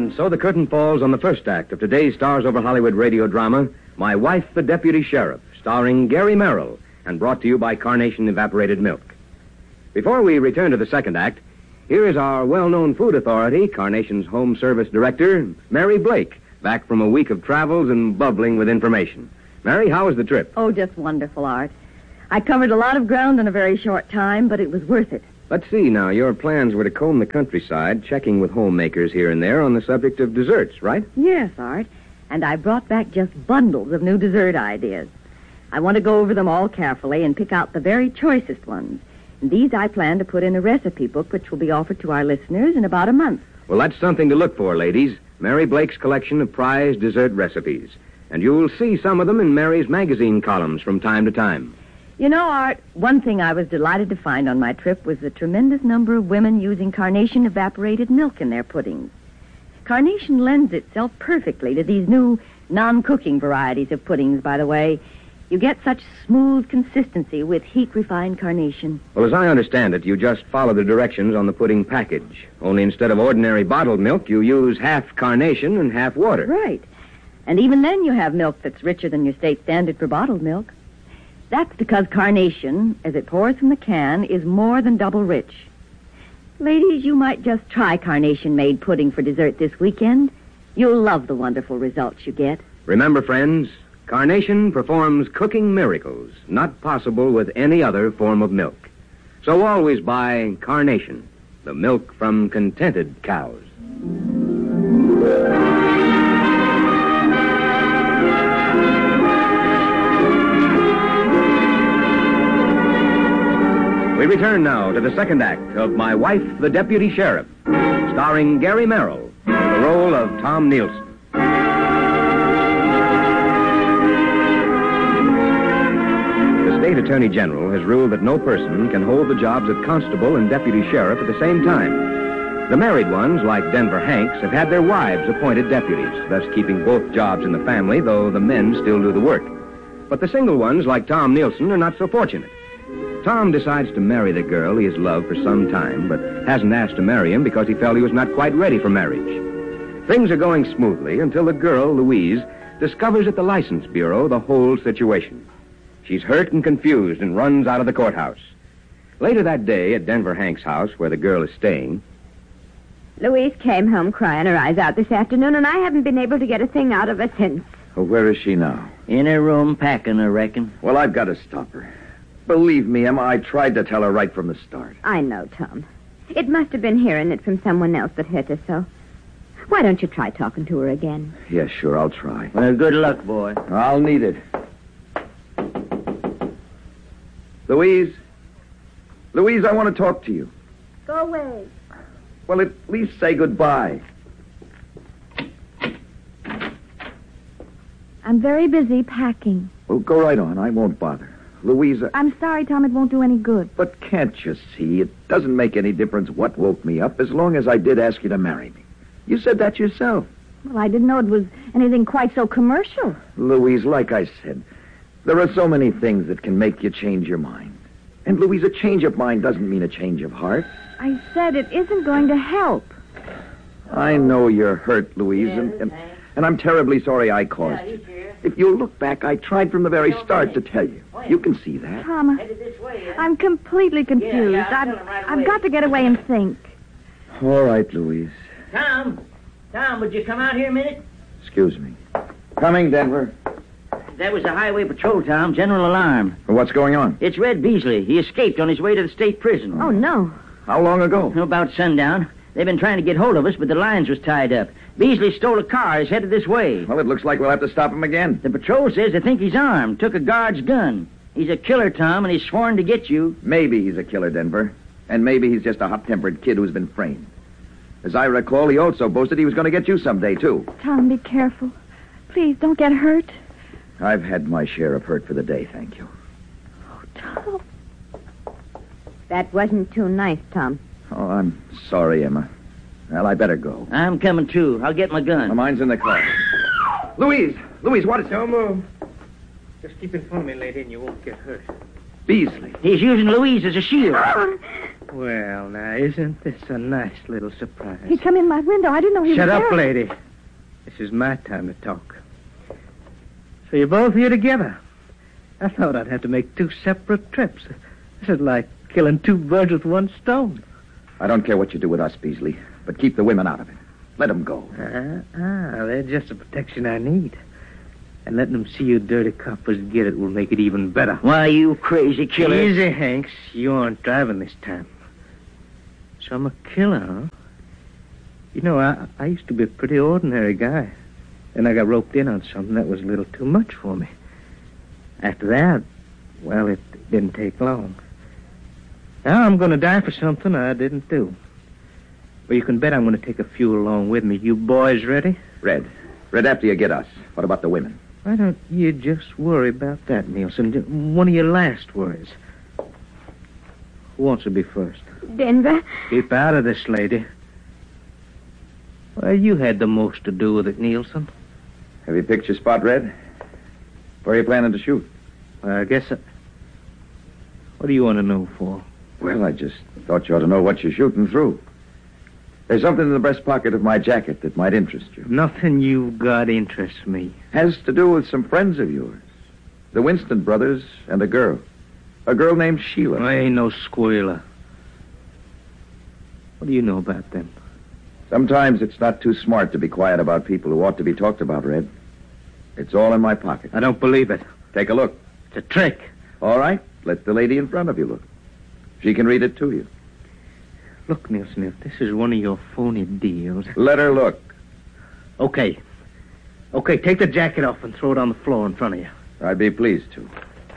And so the curtain falls on the first act of today's Stars Over Hollywood radio drama, My Wife, the Deputy Sheriff, starring Gary Merrill, and brought to you by Carnation Evaporated Milk. Before we return to the second act, here is our well-known food authority, Carnation's Home Service Director, Mary Blake, back from a week of travels and bubbling with information. Mary, how was the trip? Oh, just wonderful, Art. I covered a lot of ground in a very short time, but it was worth it. Let's see now. Your plans were to comb the countryside, checking with homemakers here and there on the subject of desserts, right? Yes, Art. And I brought back just bundles of new dessert ideas. I want to go over them all carefully and pick out the very choicest ones. And these I plan to put in a recipe book which will be offered to our listeners in about a month. Well, that's something to look for, ladies. Mary Blake's collection of prized dessert recipes. And you'll see some of them in Mary's magazine columns from time to time. You know, Art, one thing I was delighted to find on my trip was the tremendous number of women using Carnation evaporated milk in their puddings. Carnation lends itself perfectly to these new non-cooking varieties of puddings, by the way. You get such smooth consistency with heat-refined Carnation. Well, as I understand it, you just follow the directions on the pudding package. Only instead of ordinary bottled milk, you use half Carnation and half water. Right. And even then you have milk that's richer than your state standard for bottled milk. That's because Carnation, as it pours from the can, is more than double rich. Ladies, you might just try Carnation-made pudding for dessert this weekend. You'll love the wonderful results you get. Remember, friends, Carnation performs cooking miracles not possible with any other form of milk. So always buy Carnation, the milk from contented cows. We return now to the second act of My Wife, the Deputy Sheriff, starring Gary Merrill in the role of Tom Nielsen. The State Attorney General has ruled that no person can hold the jobs of constable and deputy sheriff at the same time. The married ones, like Denver Hanks, have had their wives appointed deputies, thus keeping both jobs in the family, though the men still do the work. But the single ones, like Tom Nielsen, are not so fortunate. Tom decides to marry the girl he has loved for some time, but hasn't asked to marry him because he felt he was not quite ready for marriage. Things are going smoothly until the girl, Louise, discovers at the License Bureau the whole situation. She's hurt and confused and runs out of the courthouse. Later that day, at Denver Hank's house, where the girl is staying... Louise came home crying her eyes out this afternoon, and I haven't been able to get a thing out of her since. Oh, where is she now? In her room packing, I reckon. Well, I've got to stop her. Believe me, Emma, I tried to tell her right from the start. I know, Tom. It must have been hearing it from someone else that hurt her so. Why don't you try talking to her again? Yeah, sure, I'll try. Well, good luck, boy. I'll need it. Louise? Louise, I want to talk to you. Go away. Well, at least say goodbye. I'm very busy packing. Well, go right on. I won't bother. Louise... I'm sorry, Tom. It won't do any good. But can't you see? It doesn't make any difference what woke me up as long as I did ask you to marry me. You said that yourself. Well, I didn't know it was anything quite so commercial. Louise, like I said, there are so many things that can make you change your mind. And, Louise, a change of mind doesn't mean a change of heart. I said it isn't going to help. I know you're hurt, Louise, and I'm terribly sorry I caused you. If you'll look back, I tried from the very start to tell you. You can see that. Tom, I'm completely confused. I've got to get away and think. All right, Louise. Tom, would you come out here a minute? Excuse me. Coming, Denver. That was the highway patrol, Tom. General alarm. What's going on? It's Red Beasley. He escaped on his way to the state prison. Oh, no. How long ago? About sundown. They've been trying to get hold of us, but the lines was tied up. Beasley stole a car. He's headed this way. Well, it looks like we'll have to stop him again. The patrol says they think he's armed. Took a guard's gun. He's a killer, Tom, and he's sworn to get you. Maybe he's a killer, Denver. And maybe he's just a hot-tempered kid who's been framed. As I recall, he also boasted he was going to get you someday, too. Tom, be careful. Please, don't get hurt. I've had my share of hurt for the day, thank you. Oh, Tom. That wasn't too nice, Tom. Oh, I'm sorry, Emma. Well, I better go. I'm coming, too. I'll get my gun. Mine's in the car. Louise, what is... Don't move. Just keep in front of me, lady, and you won't get hurt. Beasley. He's using Louise as a shield. Well, now, isn't this a nice little surprise? He come in my window. I didn't know he Shut was up, there. lady. This is my time to talk. So you're both here together. I thought I'd have to make 2 separate trips. This is like killing 2 birds with 1 stone. I don't care what you do with us, Beasley, but keep the women out of it. Let them go. They're just the protection I need. And letting them see you dirty coppers get it will make it even better. Why, you crazy killer. Easy, Hanks. You aren't driving this time. So I'm a killer, huh? You know, I used to be a pretty ordinary guy. Then I got roped in on something that was a little too much for me. After that, well, it didn't take long. Now I'm going to die for something I didn't do. Well, you can bet I'm going to take a few along with me. You boys ready? Red, after you get us, what about the women? Why don't you just worry about that, Nielsen? One of your last words. Who wants to be first? Denver. Keep out of this, lady. Well, you had the most to do with it, Nielsen. Have you picked your spot, Red? Where are you planning to shoot? I guess... What do you want to know for? Well, I just thought you ought to know what you're shooting through. There's something in the breast pocket of my jacket that might interest you. Nothing you've got interests me. Has to do with some friends of yours. The Winston brothers and a girl. A girl named Sheila. I ain't no squealer. What do you know about them? Sometimes it's not too smart to be quiet about people who ought to be talked about, Red. It's all in my pocket. I don't believe it. Take a look. It's a trick. All right, let the lady in front of you look. She can read it to you. Look, Nielsen, if this is one of your phony deals... Let her look. Okay. Okay, take the jacket off and throw it on the floor in front of you. I'd be pleased to.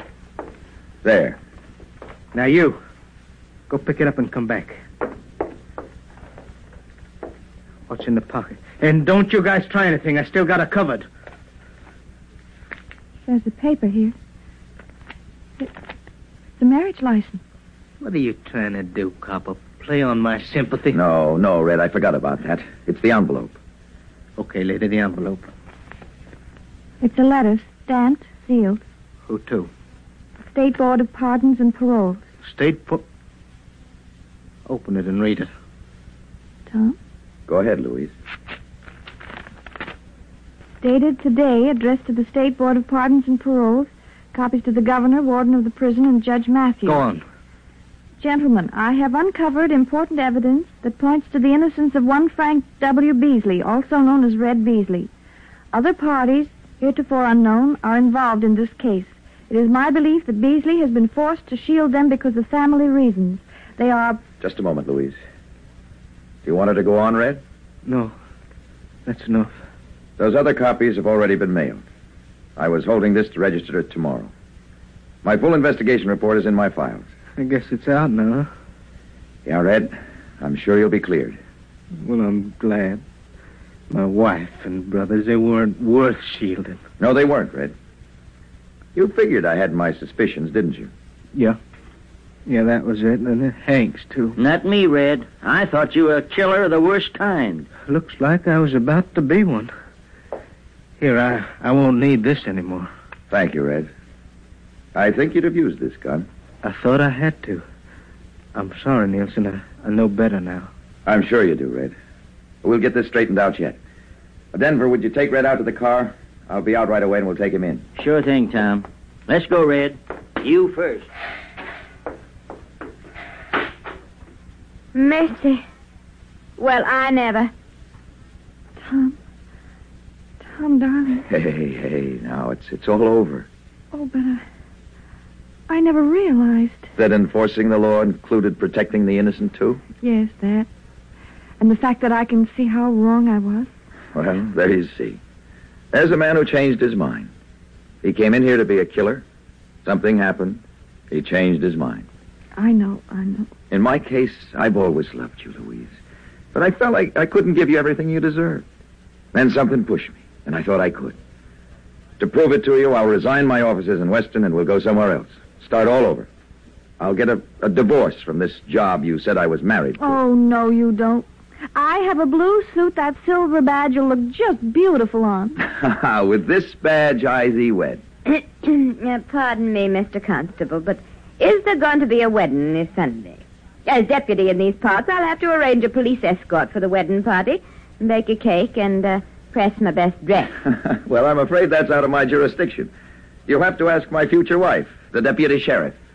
There. Now you, go pick it up and come back. What's in the pocket? And don't you guys try anything. I still got it covered. There's a paper here. It's a marriage license. What are you trying to do, copper? Play on my sympathy? No, Red, I forgot about that. It's the envelope. Okay, lady, the envelope. It's a letter, stamped, sealed. Who to? State Board of Pardons and Paroles. Open it and read it. Tom? Go ahead, Louise. Dated today, addressed to the State Board of Pardons and Paroles. Copies to the governor, warden of the prison, and Judge Matthews. Go on. Gentlemen, I have uncovered important evidence that points to the innocence of one Frank W. Beasley, also known as Red Beasley. Other parties, heretofore unknown, are involved in this case. It is my belief that Beasley has been forced to shield them because of family reasons. They are... Just a moment, Louise. Do you want her to go on, Red? No. That's enough. Those other copies have already been mailed. I was holding this to register it tomorrow. My full investigation report is in my files. I guess it's out now, huh? Yeah, Red. I'm sure you'll be cleared. Well, I'm glad. My wife and brothers, they weren't worth shielding. No, they weren't, Red. You figured I had my suspicions, didn't you? Yeah. Yeah, that was it. And Hank's, too. Not me, Red. I thought you were a killer of the worst kind. Looks like I was about to be one. Here, I won't need this anymore. Thank you, Red. I think you'd have used this gun. I thought I had to. I'm sorry, Nielsen. I know better now. I'm sure you do, Red. We'll get this straightened out yet. Denver, would you take Red out to the car? I'll be out right away and we'll take him in. Sure thing, Tom. Let's go, Red. You first. Mercy. Well, I never. Tom, darling. Hey, now, it's all over. Oh, but I never realized. That enforcing the law included protecting the innocent, too? Yes, that. And the fact that I can see how wrong I was. Well, there you see. There's a man who changed his mind. He came in here to be a killer. Something happened. He changed his mind. I know. In my case, I've always loved you, Louise. But I felt like I couldn't give you everything you deserved. Then something pushed me, and I thought I could. To prove it to you, I'll resign my offices in Weston and we'll go somewhere else. Start all over. I'll get a divorce from this job you said I was married to. Oh, no, you don't. I have a blue suit that silver badge will look just beautiful on. With this badge, I thee wed. Pardon me, Mr. Constable, but is there going to be a wedding this Sunday? As deputy in these parts, I'll have to arrange a police escort for the wedding party, bake a cake, and press my best dress. Well, I'm afraid that's out of my jurisdiction. You'll have to ask my future wife, the deputy sheriff.